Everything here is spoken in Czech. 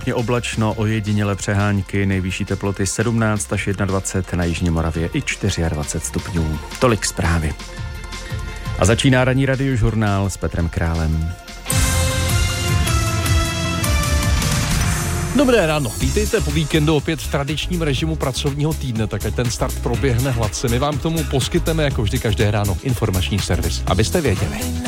postupně oblačno, ojediněle přehánky, nejvyšší teploty 17 až 21, na jižní Moravě i 24 stupňů. Tolik zprávy. A začíná ranní radiožurnál s Petrem Králem. Dobré ráno, vítejte po víkendu opět v tradičním režimu pracovního týdne, tak ať ten start proběhne hladce. My vám k tomu poskytneme jako vždy každé ráno informační servis, abyste věděli.